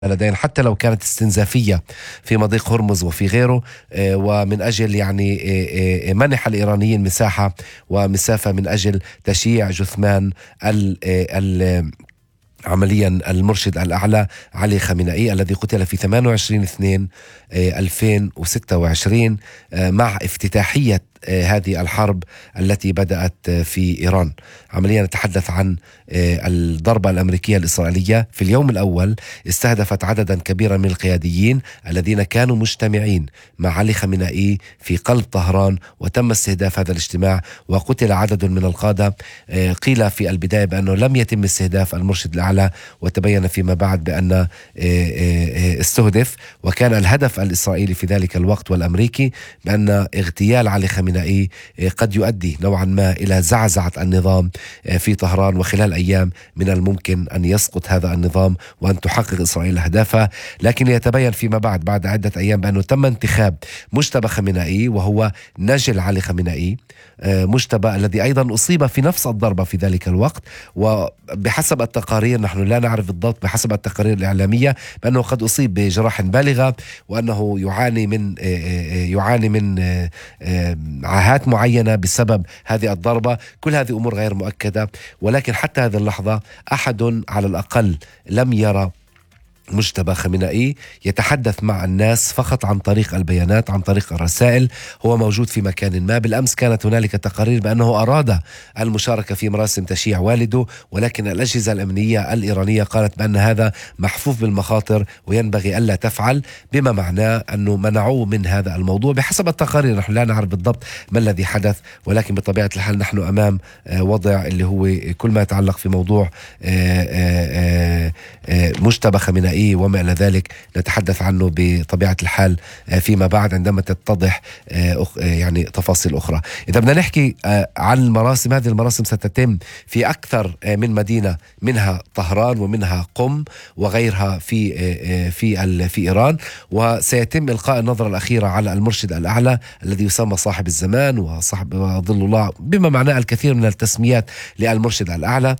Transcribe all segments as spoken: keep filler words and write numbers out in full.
بلدين حتى لو كانت استنزافية في مضيق هرمز وفي غيره، ومن أجل يعني منح الإيرانيين مساحة ومسافة من أجل تشييع جثمان ال ال عمليا المرشد الأعلى علي خامنئي الذي قتل في ثمانية وعشرين اثنين ألفين وستة وعشرين مع افتتاحية هذه الحرب التي بدأت في إيران. عمليا نتحدث عن الضربة الأمريكية الإسرائيلية في اليوم الأول، استهدفت عددا كبيرا من القياديين الذين كانوا مجتمعين مع علي خامنئي في قلب طهران، وتم استهداف هذا الاجتماع وقتل عدد من القادة. قيل في البداية بأنه لم يتم استهداف المرشد الأعلى، وتبين فيما بعد بأن استهدف، وكان الهدف الإسرائيلي في ذلك الوقت والأمريكي بأن اغتيال علي خامنئي قد يؤدي نوعا ما إلى زعزعة النظام في طهران، وخلال أيام من الممكن أن يسقط هذا النظام وأن تحقق إسرائيل أهدافها. لكن يتبين فيما بعد بعد عدة أيام بأنه تم انتخاب مجتبى خامنئي، وهو نجل علي خامنئي، مجتبى الذي أيضا أصيب في نفس الضربة في ذلك الوقت. وبحسب التقارير، نحن لا نعرف بالضبط، بحسب التقارير الإعلامية بأنه قد أصيب بجراح بالغة، وأنه يعاني من يعاني من عاهات معينة بسبب هذه الضربة. كل هذه أمور غير مؤكدة، ولكن حتى هذه اللحظة أحد على الأقل لم يرى مجتبى خامنئي يتحدث مع الناس فقط عن طريق البيانات، عن طريق الرسائل. هو موجود في مكان ما. بالأمس كانت هنالك تقارير بأنه أراد المشاركة في مراسم تشييع والده، ولكن الأجهزة الأمنية الإيرانية قالت بأن هذا محفوف بالمخاطر وينبغي ألا تفعل، بما معناه أنه منعوه من هذا الموضوع بحسب التقارير. نحن لا نعرف بالضبط ما الذي حدث، ولكن بطبيعة الحال نحن أمام وضع اللي هو كل ما يتعلق في موضوع مجتبى خامنئي وما إلى ذلك نتحدث عنه بطبيعة الحال فيما بعد عندما تتضح يعني تفاصيل أخرى. إذا بدنا نحكي عن المراسم، هذه المراسم ستتم في أكثر من مدينة، منها طهران ومنها قم وغيرها في في في إيران، وسيتم إلقاء النظرة الأخيرة على المرشد الأعلى الذي يسمى صاحب الزمان وصاحب ظل الله، بما معناه الكثير من التسميات للمرشد الأعلى.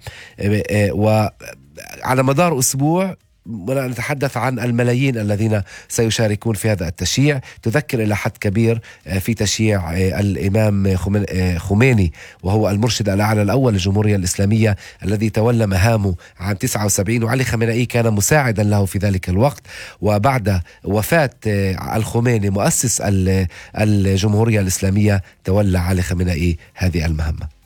وعلى مدار أسبوع نتحدث عن الملايين الذين سيشاركون في هذا التشييع. تذكر إلى حد كبير في تشييع الإمام خميني، وهو المرشد الأعلى الأول للجمهورية الإسلامية الذي تولى مهامه عام تسعة وسبعين، وعلي خامنئي كان مساعدا له في ذلك الوقت. وبعد وفاة الخميني مؤسس الجمهورية الإسلامية تولى علي خامنئي هذه المهمة.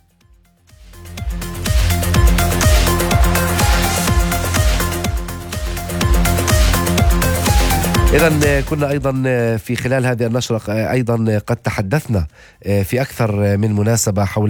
إذن كنا أيضا في خلال هذه النشرة أيضا قد تحدثنا في أكثر من مناسبة حول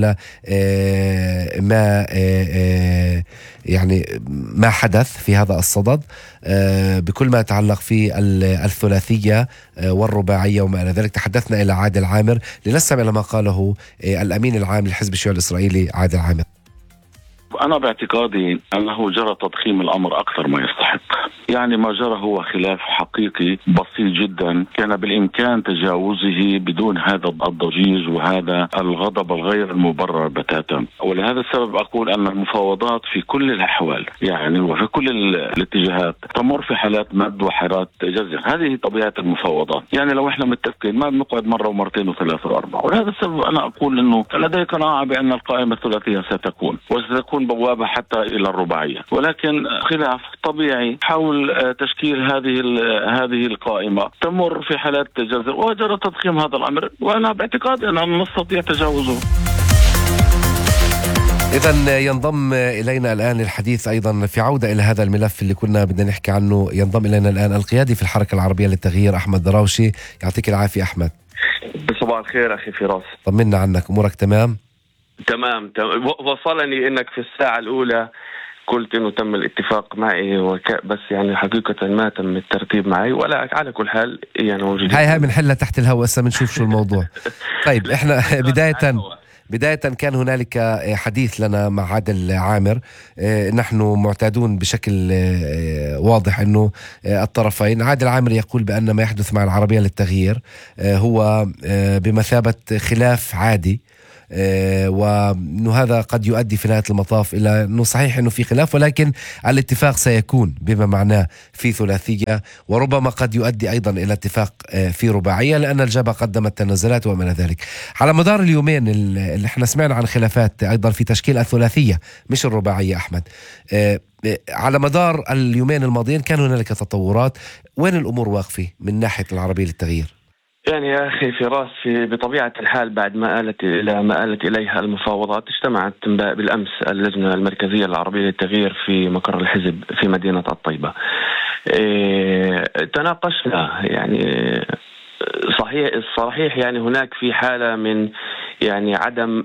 ما يعني ما حدث في هذا الصدد بكل ما يتعلق في الثلاثية والرباعية وما إلى ذلك. تحدثنا إلى عادل عامر لنستمع إلى ما قاله الأمين العام للحزب الشيوعي الإسرائيلي عادل عامر. أنا باعتقادي أنه جرى تضخيم الأمر أكثر ما يستحق. يعني ما جرى هو خلاف حقيقي بسيط جدا، كان بالإمكان تجاوزه بدون هذا الضجيج وهذا الغضب الغير المبرر بتاتا. ولهذا السبب أقول أن المفاوضات في كل الأحوال يعني وفي كل الاتجاهات تمر في حالات مد وحالات جزر. هذه طبيعة المفاوضات. يعني لو إحنا متفقين ما بنقعد مرة ومرتين وثلاثة وأربعة. ولهذا السبب أنا أقول أنه لدي قناعة بأن القائمة الثلاثية ستكون وستكون بوابة حتى إلى الرباعية، ولكن خلاف طبيعي حول تشكيل هذه هذه القائمة تمر في حالات جزر، وجرى تضخيم هذا الأمر، وأنا باعتقاد أن نستطيع تجاوزه. إذن ينضم إلينا الآن للحديث أيضا في عودة إلى هذا الملف اللي كنا بدنا نحكي عنه، ينضم إلينا الآن القيادي في الحركة العربية للتغيير أحمد دراوشي. يعطيك العافية أحمد. صباح الخير أخي فراس. طمنا عنك، أمورك تمام؟ تمام تمام. وصلني انك في الساعة الاولى قلت انه تم الاتفاق معي وك... بس يعني حقيقة ما تم الترتيب معي، ولا على كل حال يعني موجودين. هاي هاي بنحلها تحت الهواء هسه بنشوف شو الموضوع. طيب احنا بداية بداية كان هنالك حديث لنا مع عادل عامر. نحن معتادون بشكل واضح أنه الطرفين، عادل عامر يقول بأن ما يحدث مع العربية للتغيير هو بمثابة خلاف عادي وأنه هذا قد يؤدي في نهاية المطاف إلى أنه صحيح أنه في خلاف، ولكن الاتفاق سيكون بما معناه في ثلاثية، وربما قد يؤدي أيضا إلى اتفاق في رباعية، لأن الجبهة قدمت تنازلات وما إلى ذلك. على مدار اليومين اللي احنا سمعنا عن خلافات أيضا في تشكيل الثلاثية مش الرباعية أحمد، على مدار اليومين الماضيين كان هنالك تطورات. وين الأمور واقفة من ناحية العربية للتغيير؟ يعني يا أخي فراس، في بطبيعة الحال بعد ما آلت إلى ما آلت إليها المفاوضات، اجتمعت بالأمس اللجنة المركزية العربية للتغيير في مقر الحزب في مدينة الطيبة. إيه تناقشنا يعني صحيح الصحيح يعني هناك في حالة من يعني عدم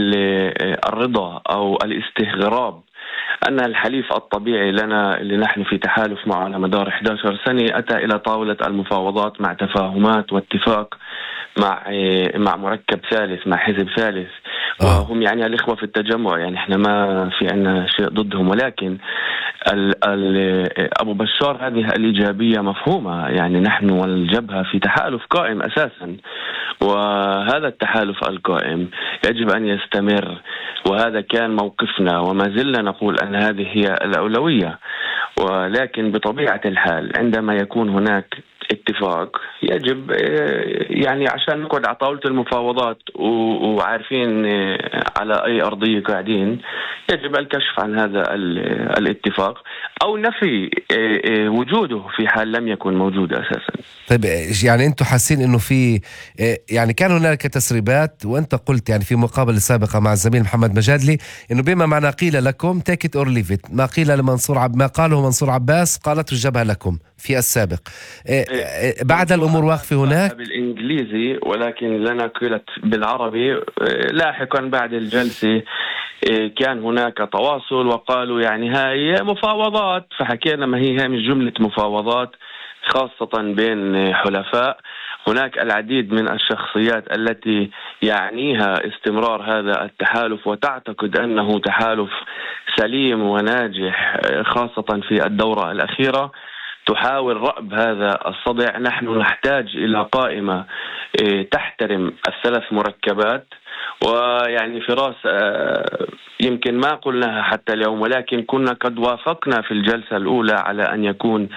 الرضا أو الاستغراب أن الحليف الطبيعي لنا اللي نحن في تحالف معه على مدار إحدى عشرة سنة أتى إلى طاولة المفاوضات مع تفاهمات واتفاق مع مع مركب ثالث، مع حزب ثالث، وهم يعني الإخوة في التجمع. يعني إحنا ما في عنا شيء ضدهم، ولكن ال ال أبو بشار هذه الإيجابية مفهومة. يعني نحن والجبهة في تحالف قائم أساسا، وهذا التحالف القائم يجب أن يستمر، وهذا كان موقفنا وما زلنا نقول أن هذه هي الأولوية. ولكن بطبيعة الحال عندما يكون هناك اتفاق يجب يعني عشان نقعد على طاولة المفاوضات وعارفين على أي أرضية قاعدين، يجب الكشف عن هذا الاتفاق أو نفي وجوده في حال لم يكن موجود أساسا. طيب يعني أنتم حاسين أنه في يعني كان هناك تسريبات، وأنت قلت يعني في مقابلة سابقة مع الزميل محمد مجادلي أنه بما معنى قيل لكم take it or leave it، ما قيل لمنصور عب ما قاله منصور عباس قالته الجبهة لكم في السابق. بعد الأمور واقفة هناك بالإنجليزي، ولكن لنا قيلت بالعربي لاحقا بعد الجلسة. كان هناك تواصل وقالوا يعني هاي مفاوضات، فحكينا ما هي هاي مش جملة مفاوضات خاصة بين حلفاء. هناك العديد من الشخصيات التي يعنيها استمرار هذا التحالف وتعتقد أنه تحالف سليم وناجح، خاصة في الدورة الأخيرة، تحاول رأب هذا الصدع. نحن نحتاج إلى قائمة تحترم الثلاث مركبات. ويعني فراس يمكن ما قلناها حتى اليوم، ولكن كنا قد وافقنا في الجلسة الأولى على أن يكون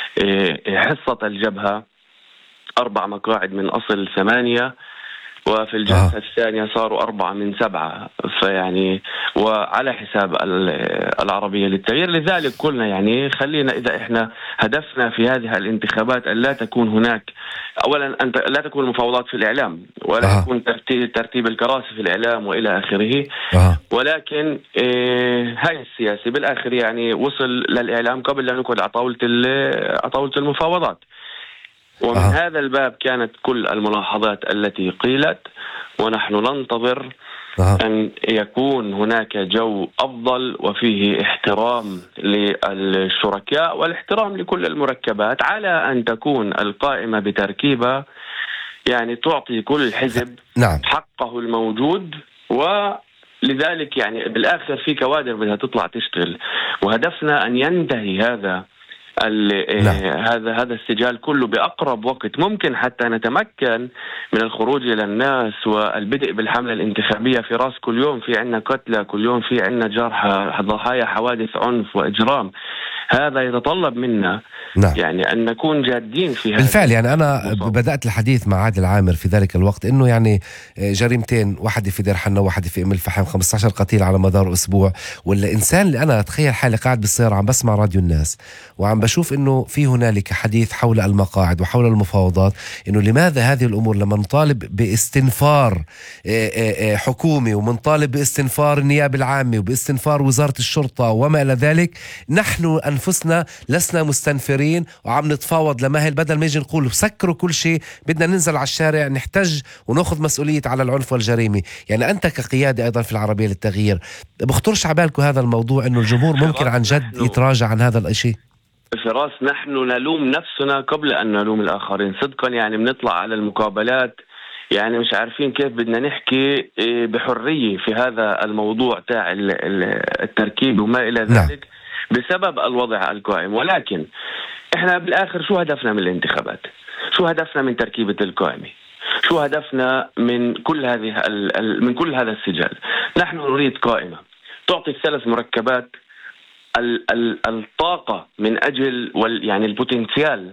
حصة الجبهة أربع مقاعد من أصل ثمانية، وفي الجلسة آه. الثانية صاروا أربعة من سبعة، فيعني وعلى حساب العربية للتغيير. لذلك قلنا يعني خلينا إذا إحنا هدفنا في هذه الانتخابات أن لا تكون هناك أولا أن لا تكون المفاوضات في الإعلام، ولا آه. يكون ترتيب, ترتيب الكراسي في الإعلام وإلى آخره. آه. ولكن إيه هاي السياسة بالآخر يعني وصل للإعلام قبل أن نقعد على طاولة المفاوضات. ومن آه. هذا الباب كانت كل الملاحظات التي قيلت، ونحن ننتظر آه. أن يكون هناك جو أفضل وفيه احترام للشركاء والاحترام لكل المركبات، على أن تكون القائمة بتركيبة يعني تعطي كل حزب نعم. حقه الموجود. ولذلك يعني بالآخر في كوادر بدها تطلع تشتغل، وهدفنا أن ينتهي هذا هذا هذا السجال كله بأقرب وقت ممكن، حتى نتمكن من الخروج إلى الناس والبدء بالحملة الانتخابية. في راس كل يوم في عنا قتلى، كل يوم في عنا جرحى، ضحايا حوادث عنف وإجرام. هذا يتطلب منا نعم. يعني أن نكون جادين في هذا. بالفعل يعني أنا مصاب. بدأت الحديث مع عادل عامر في ذلك الوقت إنه يعني جريمتين، واحدة في دير حنا وواحدة في أم الفحم، خمسة عشر قتيل على مدار أسبوع. والإنسان اللي أنا أتخيل حالي قاعد بالسيارة عم بسمع راديو الناس وعم بشوف إنه في هنالك حديث حول المقاعد وحول المفاوضات، إنه لماذا هذه الأمور لما نطالب باستنفار حكومي ومنطالب باستنفار النيابة العامة وباستنفار وزارة الشرطة وما إلى ذلك، نحن أنفسنا لسنا مستنفرين وعم نتفاوض لمهل، بدل ما يجي نقول سكروا كل شيء، بدنا ننزل على الشارع نحتاج ونأخذ مسؤولية على العنف والجريمة. يعني أنت كقيادة أيضا في العربية للتغيير بخطرش عبالكم هذا الموضوع إنه الجمهور ممكن عن جد يتراجع عن هذا الشيء؟ فراس نحن نلوم نفسنا قبل أن نلوم الآخرين صدقا. يعني بنطلع على المقابلات يعني مش عارفين كيف بدنا نحكي بحرية في هذا الموضوع تاع التركيب وما إلى ذلك بسبب الوضع القائم. ولكن احنا بالاخر شو هدفنا من الانتخابات؟ شو هدفنا من تركيبة القائمة؟ شو هدفنا من كل هذه من كل هذا السجال؟ نحن نريد قائمة تعطي الثلاث مركبات الطاقة من أجل يعني البوتنسيال